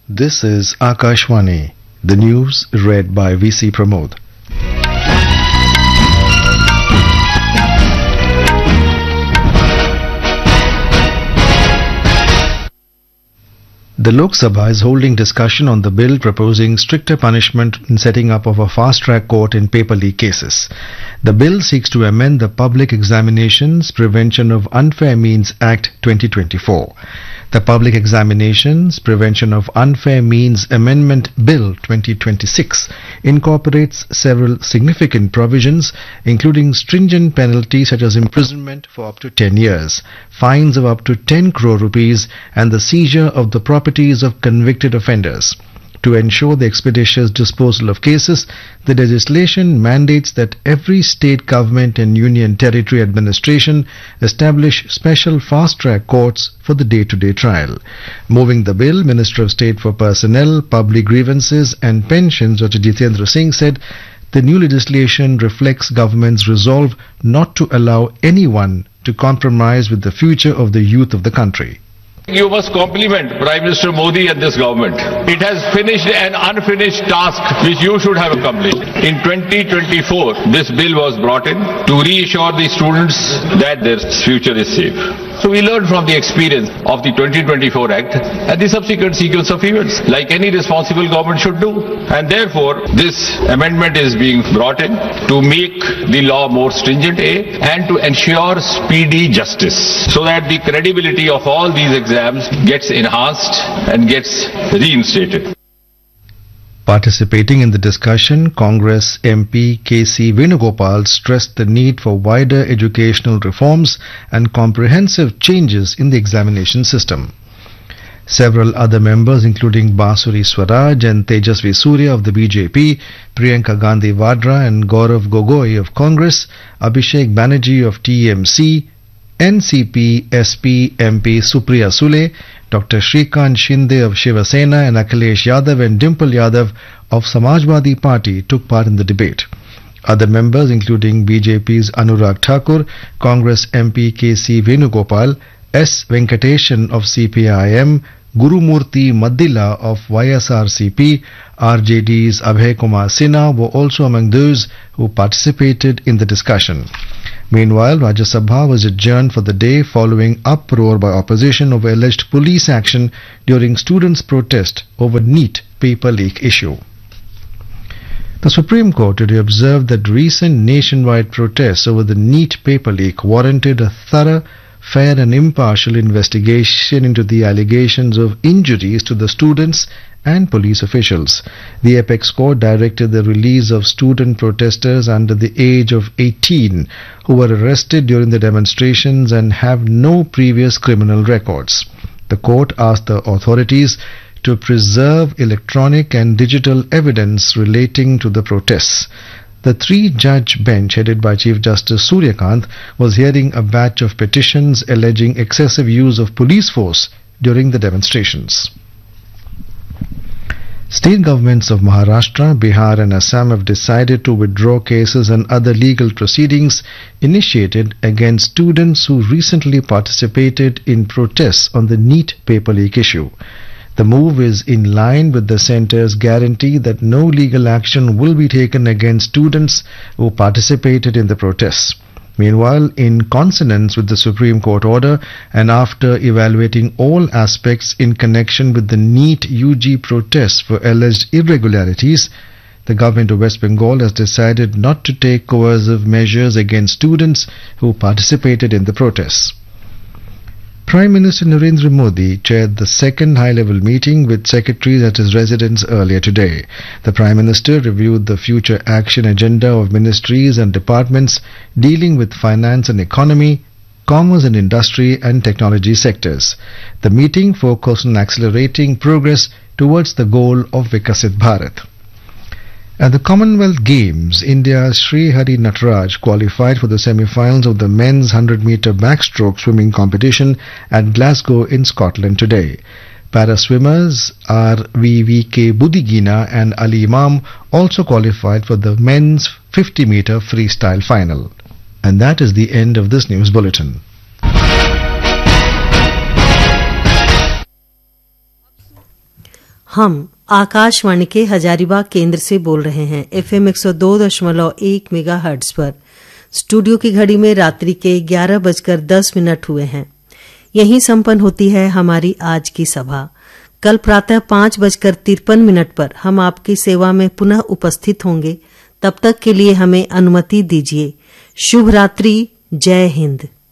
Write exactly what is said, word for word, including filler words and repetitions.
This is Akashvani. The news read by V C Pramod. The Lok Sabha is holding discussion on the bill proposing stricter punishment in setting up of a fast-track court in paper leak cases. The bill seeks to amend the Public Examinations Prevention of Unfair Means Act twenty twenty-four. The Public Examinations Prevention of Unfair Means Amendment Bill twenty twenty-six incorporates several significant provisions, including stringent penalties such as imprisonment for up to ten years, fines of up to ten crore rupees, and the seizure of the properties of convicted offenders. To ensure the expeditious disposal of cases, the legislation mandates that every state government and union territory administration establish special fast-track courts for the day-to-day trial. Moving the bill, Minister of State for Personnel, Public Grievances and Pensions, Doctor Jitendra Singh, said the new legislation reflects government's resolve not to allow anyone to compromise with the future of the youth of the country. You must compliment Prime Minister Modi and this government. It has finished an unfinished task which you should have accomplished. In twenty twenty-four, this bill was brought in to reassure the students that their future is safe. So we learned from the experience of the twenty twenty-four Act and the subsequent sequence of events, like any responsible government should do. And therefore, this amendment is being brought in to make the law more stringent, A, and to ensure speedy justice, so that the credibility of all these exams gets enhanced and gets reinstated. Participating in the discussion, Congress M P K C Venugopal stressed the need for wider educational reforms and comprehensive changes in the examination system. Several other members, including Basuri Swaraj and Tejasvi Surya of the B J P, Priyanka Gandhi Vadra and Gaurav Gogoi of Congress, Abhishek Banerjee of T M C, N C P S P M P Supriya Sule, Doctor Shrikant Shinde of Shiva Sena and Akhilesh Yadav and Dimple Yadav of Samajwadi Party took part in the debate. Other members, including B J P's Anurag Thakur, Congress M P K C Venugopal, S. Venkateshan of C P I M, Gurumurthy Maddila of Y S R C P, R J D's Abhay Kumar Sinha were also among those who participated in the discussion. Meanwhile, Rajya Sabha was adjourned for the day following uproar by opposition over alleged police action during students' protest over NEET paper leak issue. The Supreme Court today observed that recent nationwide protests over the NEET paper leak warranted a thorough, fair and impartial investigation into the allegations of injuries to the students and police officials. The Apex Court directed the release of student protesters under the age of eighteen who were arrested during the demonstrations and have no previous criminal records. The court asked the authorities to preserve electronic and digital evidence relating to the protests. The three-judge bench headed by Chief Justice Suryakant was hearing a batch of petitions alleging excessive use of police force during the demonstrations. State governments of Maharashtra, Bihar and Assam have decided to withdraw cases and other legal proceedings initiated against students who recently participated in protests on the NEET paper leak issue. The move is in line with the centre's guarantee that no legal action will be taken against students who participated in the protests. Meanwhile, in consonance with the Supreme Court order and after evaluating all aspects in connection with the NEET U G protests for alleged irregularities, the government of West Bengal has decided not to take coercive measures against students who participated in the protests. Prime Minister Narendra Modi chaired the second high-level meeting with secretaries at his residence earlier today. The Prime Minister reviewed the future action agenda of ministries and departments dealing with finance and economy, commerce and industry and technology sectors. The meeting focused on accelerating progress towards the goal of Vikasit Bharat. At the Commonwealth Games, India's Sri Hari Nataraj qualified for the semi-finals of the men's one hundred meter backstroke swimming competition at Glasgow in Scotland today. Para-swimmers are V V K Budigina and Ali Imam also qualified for the men's fifty meter freestyle final. And that is the end of this news bulletin. हम आकाशवाणी के हजारीबाग केंद्र से बोल रहे हैं FM एक सौ दो दशमलव एक मेगाहर्ट्ज पर। स्टूडियो की घड़ी में रात्रि के ग्यारह बजकर दस मिनट हुए हैं। यहीं संपन्न होती है हमारी आज की सभा। कल प्रातः पांच बजकर तिरपन मिनट पर हम आपकी सेवा में पुनः उपस्थित होंगे। तब तक के लिए हमें अनुमति दीजिए। शुभ रात्रि। जय हिंद।